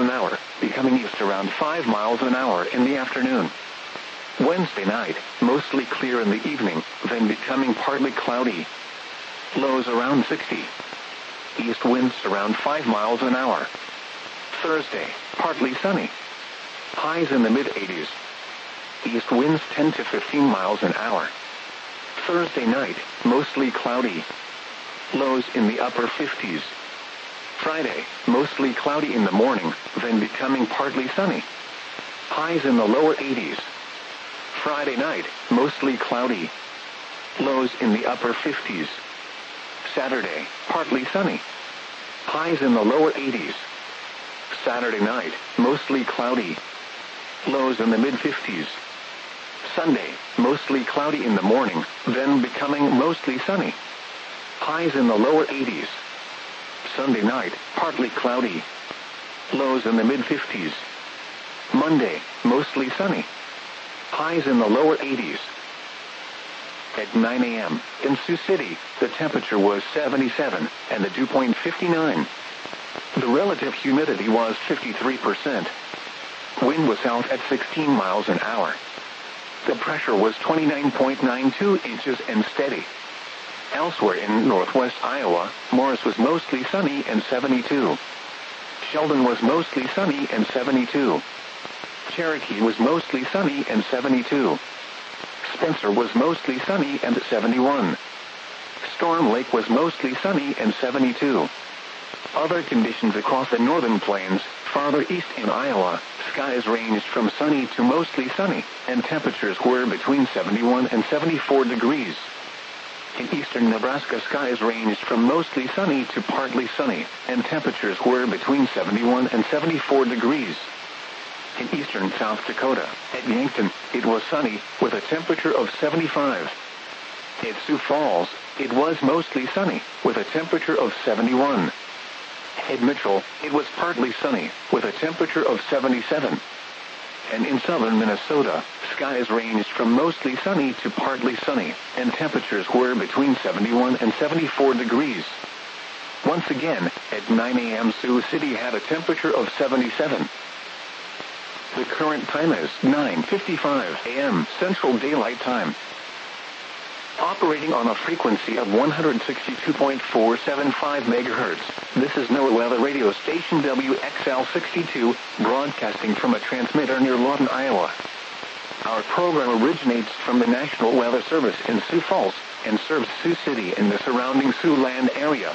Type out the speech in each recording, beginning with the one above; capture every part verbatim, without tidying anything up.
an hour, becoming east around five miles an hour in the afternoon. Wednesday night, mostly clear in the evening, then becoming partly cloudy. Lows around sixty. East winds around five miles an hour. Thursday, partly sunny. Highs in the mid-eighties. East winds ten to fifteen miles an hour. Thursday night, mostly cloudy. Lows in the upper fifties. Friday, mostly cloudy in the morning, then becoming partly sunny. Highs in the lower eighties. Friday night, mostly cloudy. Lows in the upper fifties. Saturday, partly sunny. Highs in the lower eighties. Saturday night, mostly cloudy. Lows in the mid-fifties. Sunday, mostly cloudy in the morning, then becoming mostly sunny. Highs in the lower eighties. Sunday night, partly cloudy. Lows in the mid-fifties. Monday, mostly sunny. Highs in the lower eighties. At nine a.m., in Sioux City, the temperature was seventy-seven, and the dew point fifty-nine. The relative humidity was fifty-three percent. Wind was south at sixteen miles an hour. The pressure was twenty-nine point nine two inches and steady. Elsewhere in northwest Iowa, Morris was mostly sunny and seventy-two. Sheldon was mostly sunny and seventy-two. Cherokee was mostly sunny and seventy-two. Spencer was mostly sunny and seventy-one. Storm Lake was mostly sunny and seventy-two. Other conditions across the northern plains, farther east in Iowa, skies ranged from sunny to mostly sunny, and temperatures were between seventy-one and seventy-four degrees. In eastern Nebraska, skies ranged from mostly sunny to partly sunny, and temperatures were between seventy-one and seventy-four degrees. In eastern South Dakota, at Yankton, it was sunny, with a temperature of seventy-five. At Sioux Falls, it was mostly sunny, with a temperature of seventy-one. At Mitchell, it was partly sunny, with a temperature of seventy-seven. And in southern Minnesota, skies ranged from mostly sunny to partly sunny, and temperatures were between seventy-one and seventy-four degrees. Once again, at nine a.m. Sioux City had a temperature of seventy-seven. The current time is nine fifty-five a.m. Central Daylight Time. Operating on a frequency of one hundred sixty-two point four seven five megahertz, this is NOAA Weather Radio Station W X L sixty-two, broadcasting from a transmitter near Lawton, Iowa. Our program originates from the National Weather Service in Sioux Falls and serves Sioux City and the surrounding Siouxland area.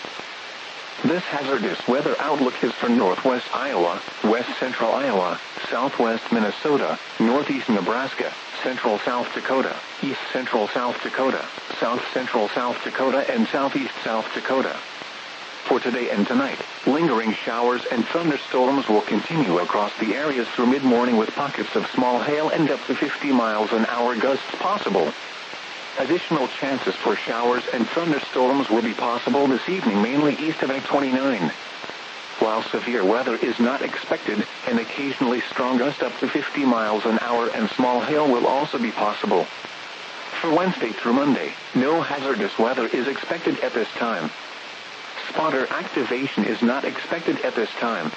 This hazardous weather outlook is for northwest Iowa, west central Iowa, southwest Minnesota, northeast Nebraska, central South Dakota, east central South Dakota, south central South Dakota, and southeast South Dakota. For today and tonight, lingering showers and thunderstorms will continue across the areas through mid-morning with pockets of small hail and up to fifty miles an hour gusts possible. Additional chances for showers and thunderstorms will be possible this evening, mainly east of I twenty-nine. While severe weather is not expected, an occasionally strong gust up to fifty miles an hour and small hail will also be possible. For Wednesday through Monday, no hazardous weather is expected at this time. Spotter activation is not expected at this time.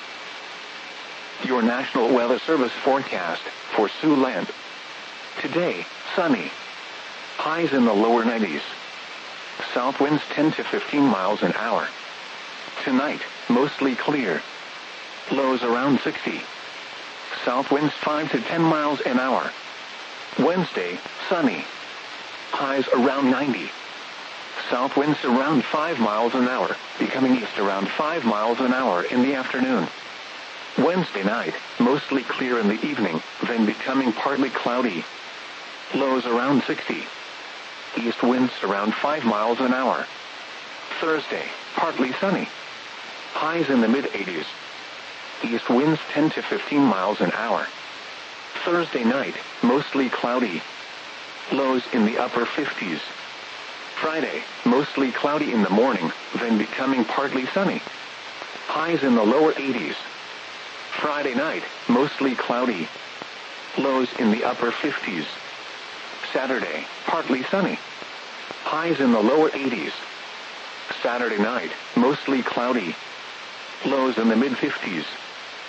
Your National Weather Service forecast for Siouxland. Today, sunny. Highs in the lower nineties. South winds ten to fifteen miles an hour. Tonight, mostly clear. Lows around sixty. South winds five to ten miles an hour. Wednesday, sunny. Highs around ninety. South winds around five miles an hour, becoming east around five miles an hour in the afternoon. Wednesday night, mostly clear in the evening, then becoming partly cloudy. Lows around sixty. East winds around five miles an hour. Thursday, partly sunny. Highs in the mid-eighties. East winds ten to fifteen miles an hour. Thursday night, mostly cloudy. Lows in the upper fifties. Friday, mostly cloudy in the morning, then becoming partly sunny. Highs in the lower eighties. Friday night, mostly cloudy. Lows in the upper fifties. Saturday, partly sunny. Highs in the lower eighties. Saturday night, mostly cloudy. Lows in the mid-fifties.